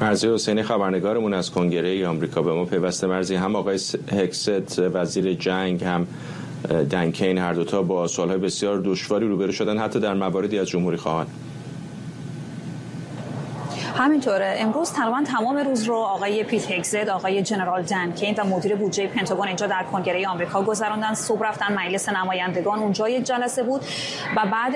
مرضی حسینی خبرنگارمون از کنگره آمریکا به ما پیوسته. مرضی، هم آقای هکست وزیر جنگ هم دن کین هر دوتا با سوالهای بسیار دشواری روبرو شدن، حتی در مواردی از جمهوری خواهان. همینطوره. امروز تقریبا تمام روز رو آقای پیت هگزت، آقای جنرال دن کین و مدیر بودجه پنتاگون اینجا در کنگره آمریکا گذراندن. صبح رفتن مجلس نمایندگان، اونجا یک جلسه بود و بعد